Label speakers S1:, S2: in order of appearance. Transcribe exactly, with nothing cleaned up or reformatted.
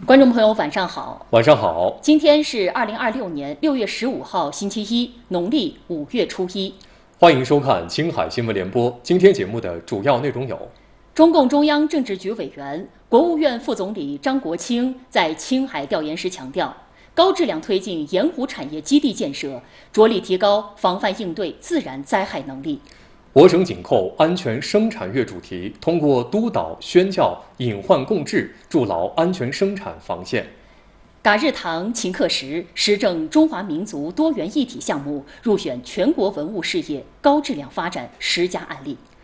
S1: 观众朋友，晚上好。
S2: 晚上好。
S1: 今天是二零二六年六月十五号，星期一，农历五月初一。
S2: 欢迎收看青海新闻联播。今天节目的主要内容有：
S1: 中共中央政治局委员、国务院副总理张国清在青海调研时强调，高质量推进盐湖产业基地建设，着力提高防范应对自然灾害能力。
S2: 我省紧扣安全生产月主题，通过督导宣教隐患共治，筑牢安全生产防线。
S1: 嘎日堂秦克时实证中华民族多元一体项目入选全国文物事业高质量发展十佳案例。